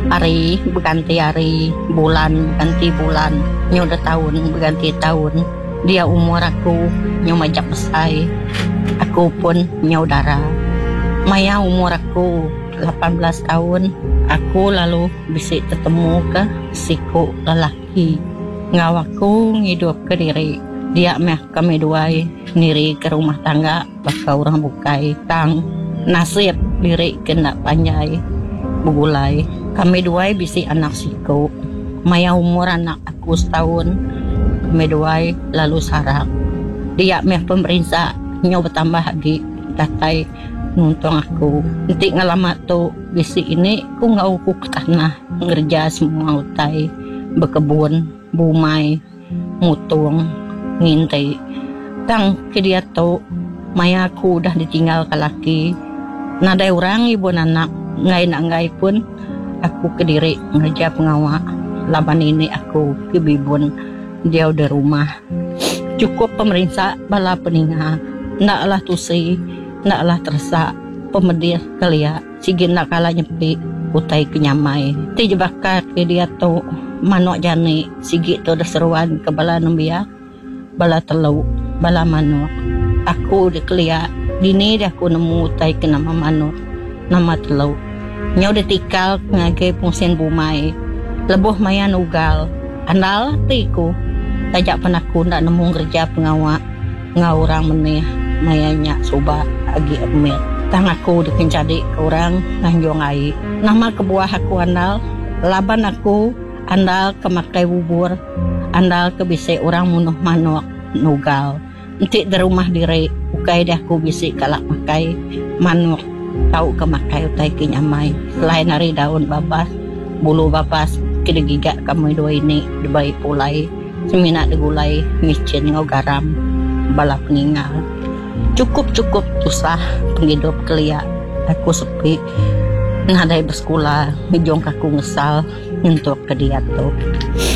Hari berganti hari, bulan ganti bulan, nyo udah tahun berganti tahun. Dia umur aku nyo majak besai, aku pun nyo darah. Maya umur aku 18 tahun, aku lalu bisa ketemu ke siku lelaki. Ngawaku ngidup ke diri, dia meh kami duai niri ke rumah tangga, bakal orang bukai tang nasib diri kena panjai begulai. Kami duai bisi anak siku, maya umur anak aku setahun, kami duai lalu sarak. Dia meh pemerintah nyo bertambah lagi tatai nuntung aku. Nanti ngalamat tu bisi ini ku ngau ku ke tanah ngerja semua utai, berkebun, bumai, mutung, ngintai. Tang ke dia tu maya aku dah ditinggal ke laki. Nadai orang ibu anak ngai pun aku ke diri ngerja pengawak. Laban ini aku ke bibun dia udah rumah. Cukup pemerintah bala peninga, naklah tusi, naklah tersak pemedih kalia sigin nak kalah nyepi utai kenyamai. Ti jebakar ke dia tu manok jani sigi tu dah seruan ke bala nembia, bala teluk, bala manok. Aku di kelia dini dah aku nemu utai ke nama manok, nama teluk. Nyau dah tikal ngagai pungsen bumai, lebuh mayan ugal. Andal tiku tajak penaku ndak nemu kerja pengawak ngau orang menih mayanya soba agi amil. Tang aku dikencadi ke orang nganjong ai. Nama kebuah aku andal, laban aku andal ke makai bubur, andal ke bisi orang munuh manok nugal. Nanti di rumah diri ukai dah aku bisi kalak makai manok, tahu ke makai utai kenyamai. Selain hari daun babas, bulu babas, kena gigak kami dua ini dibayi pulai, semina digulai, micin ngau garam, bala pengingal. Cukup susah penghidup kelia. Aku sepi, ngadai bersekolah, ngejong aku ngesal untuk ke dia tu.